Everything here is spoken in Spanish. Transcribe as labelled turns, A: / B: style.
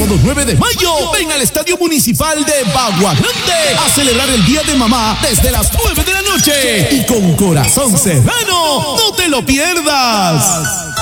A: sábado 9 de mayo, ven al Estadio Municipal de Baguagrande a celebrar el Día de Mamá desde las 9 de la noche. Y con corazón serrano, no te lo pierdas.